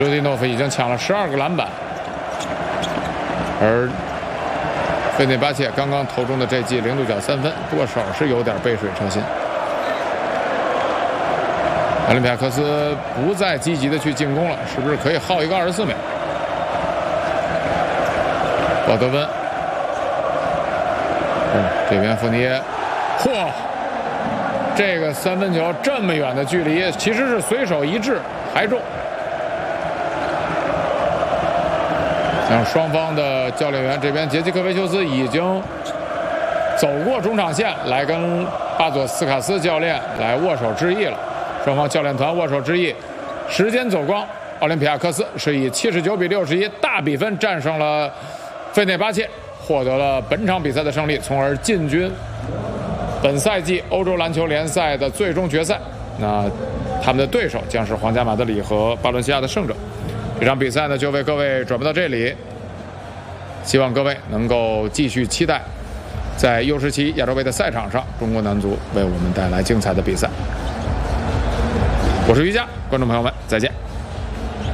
卢蒂诺夫已经抢了12个篮板，而费内巴切刚刚投中的这记0度角3分，多少是有点杯水车薪。奥林匹亚科斯不再积极的去进攻了，是不是可以耗一个24秒？鲍德温，这边福尼耶，嚯！这个3分球这么远的距离，其实是随手一掷还中。像双方的教练员这边，杰基科维修斯已经走过中场线，来跟巴佐斯卡斯教练来握手致意了。双方教练团握手致意，时间走光，奥林匹亚科斯是以79比61大比分战胜了费内巴切，获得了本场比赛的胜利，从而进军本赛季欧洲篮球联赛的最终决赛。那他们的对手将是皇家马德里和巴伦西亚的胜者。这场比赛呢，就为各位转播到这里，希望各位能够继续期待在U17亚洲杯的赛场上，中国男足为我们带来精彩的比赛。我是于佳，观众朋友们，再见。